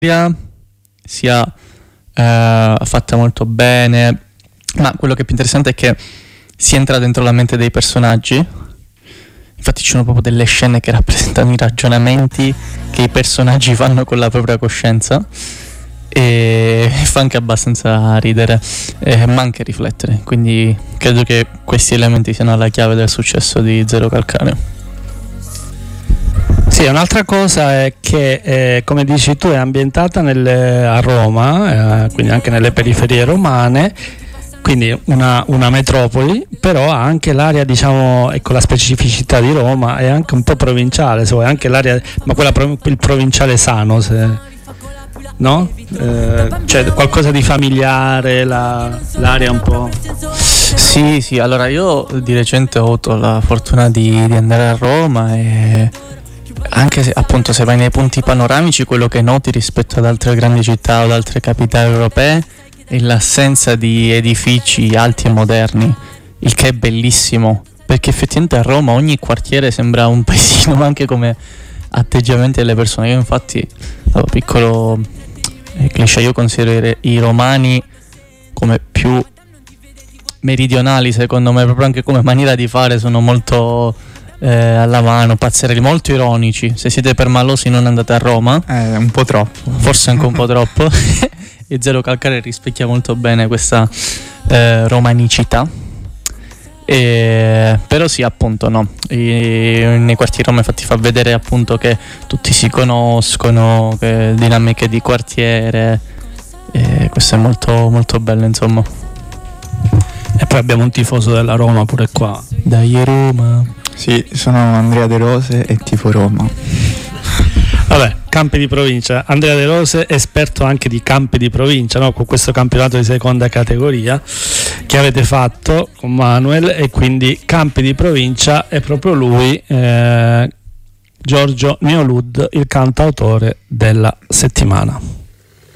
sia fatta molto bene, ma quello che è più interessante è che si entra dentro la mente dei personaggi. Infatti ci sono proprio delle scene che rappresentano i ragionamenti che i personaggi fanno con la propria coscienza, e fa anche abbastanza ridere, ma anche riflettere, quindi credo che questi elementi siano la chiave del successo di Zero Calcare. Sì, un'altra cosa è che, come dici tu, è ambientata a Roma, quindi anche nelle periferie romane, quindi una metropoli, però ha anche l'area, diciamo, ecco, la specificità di Roma è anche un po' provinciale, se vuoi, anche l'area, ma il provinciale sano, no? C'è qualcosa di familiare, l'area un po'. Sì, allora io di recente ho avuto la fortuna di andare a Roma, e anche se appunto se vai nei punti panoramici, quello che noti rispetto ad altre grandi città o ad altre capitali europee è l'assenza di edifici alti e moderni, il che è bellissimo, perché effettivamente a Roma ogni quartiere sembra un paesino, ma anche come atteggiamenti delle persone. Io infatti, piccolo cliché, io considero i romani come più meridionali, secondo me, proprio anche come maniera di fare sono molto alla mano, pazzerelli, molto ironici. Se siete permalosi non andate a Roma, un po' troppo, forse anche un po' troppo. E Zero Calcare rispecchia molto bene questa romanicità, però sì, appunto, no, nei quartieri Roma infatti fa vedere appunto che tutti si conoscono, che dinamiche di quartiere, e questo è molto molto bello, insomma. E poi abbiamo un tifoso della Roma pure qua. Dai Roma. Sì, sono Andrea De Rose e tifo Roma. Vabbè, campi di provincia. Andrea De Rose, esperto anche di campi di provincia, no? Con questo campionato di seconda categoria che avete fatto con Manuel, e quindi campi di provincia è proprio lui, Giorgio Neolud, il cantautore della settimana.